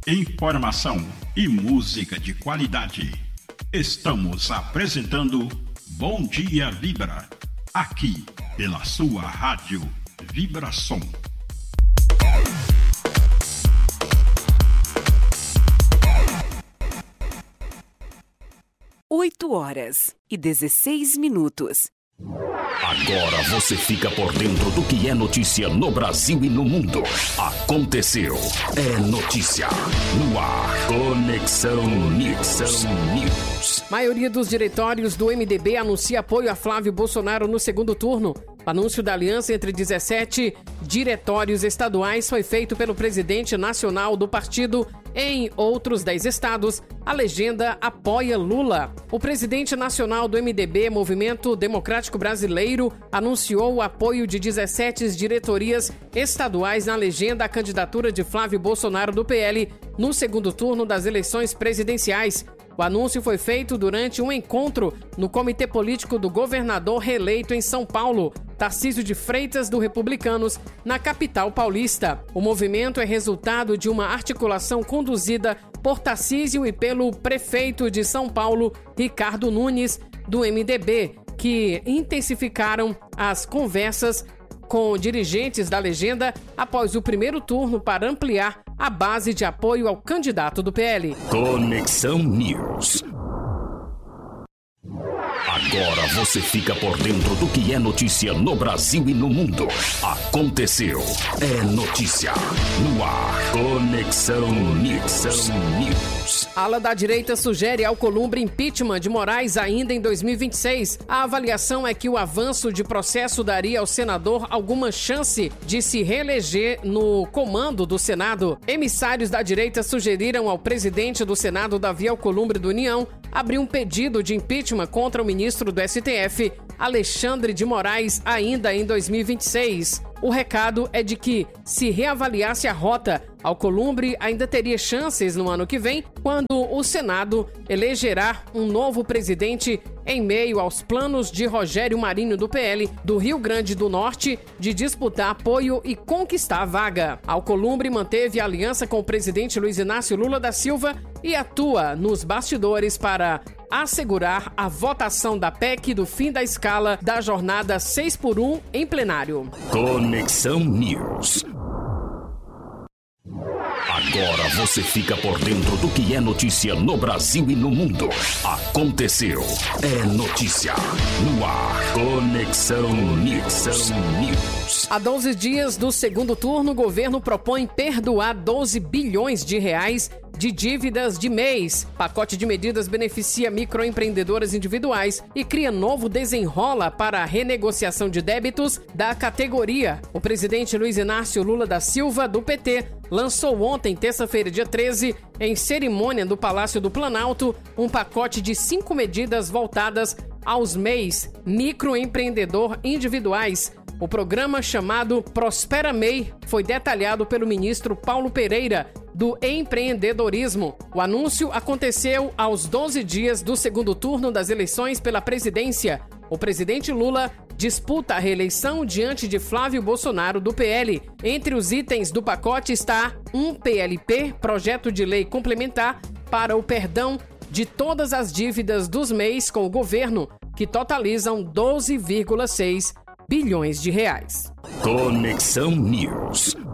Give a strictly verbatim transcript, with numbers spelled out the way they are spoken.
informação e música de qualidade. Estamos apresentando Bom Dia Vibra, aqui pela sua rádio Vibração. oito horas e dezesseis minutos. Agora você fica por dentro do que é notícia no Brasil e no mundo. Aconteceu. É notícia. No ar. Conexão News. News. Maioria dos diretórios do M D B anuncia apoio a Flávio Bolsonaro no segundo turno. O anúncio da aliança entre dezessete diretórios estaduais foi feito pelo presidente nacional do partido. Em outros dez estados, a legenda apoia Lula. O presidente nacional do M D B, Movimento Democrático Brasileiro, anunciou o apoio de dezessete diretorias estaduais na legenda à candidatura de Flávio Bolsonaro do P L no segundo turno das eleições presidenciais. O anúncio foi feito durante um encontro no Comitê Político do Governador reeleito em São Paulo, Tarcísio de Freitas, do Republicanos, na capital paulista. O movimento é resultado de uma articulação conduzida por Tarcísio e pelo prefeito de São Paulo, Ricardo Nunes, do M D B, que intensificaram as conversas com dirigentes da legenda após o primeiro turno para ampliar a base de apoio ao candidato do P L. Conexão News. Agora você fica por dentro do que é notícia no Brasil e no mundo. Aconteceu. É notícia. No ar. Conexão News. News. A ala da direita sugere ao Alcolumbre impeachment de Moraes ainda em dois mil e vinte e seis. A avaliação é que o avanço de processo daria ao senador alguma chance de se reeleger no comando do Senado. Emissários da direita sugeriram ao presidente do Senado, Davi Alcolumbre do União, abrir um pedido de impeachment contra o ministro do S T F, Alexandre de Moraes, ainda em dois mil e vinte e seis. O recado é de que, se reavaliasse a rota, Alcolumbre ainda teria chances no ano que vem, quando o Senado elegerá um novo presidente em meio aos planos de Rogério Marinho do P L do Rio Grande do Norte de disputar apoio e conquistar a vaga. Alcolumbre manteve a aliança com o presidente Luiz Inácio Lula da Silva e atua nos bastidores para assegurar a votação da P E C do fim da escala da jornada seis por um em plenário. Conexão News. Agora você fica por dentro do que é notícia no Brasil e no mundo. Aconteceu. É notícia. No ar. Conexão News. News. Há doze dias do segundo turno, o governo propõe perdoar doze bilhões de reais de dívidas de mês. Pacote de medidas beneficia microempreendedoras individuais e cria novo desenrola para a renegociação de débitos da categoria. O presidente Luiz Inácio Lula da Silva, do P T, lançou ontem, terça-feira, dia treze, em cerimônia do Palácio do Planalto, um pacote de cinco medidas voltadas aos M E Is, microempreendedor individuais. O programa, chamado Prospera M E I, foi detalhado pelo ministro Paulo Pereira, do empreendedorismo. O anúncio aconteceu aos doze dias do segundo turno das eleições pela presidência. O presidente Lula disputa a reeleição diante de Flávio Bolsonaro, do P L. Entre os itens do pacote está um P L P, projeto de lei complementar, para o perdão de todas as dívidas dos M E Is com o governo, que totalizam doze vírgula seis bilhões de reais. Conexão News.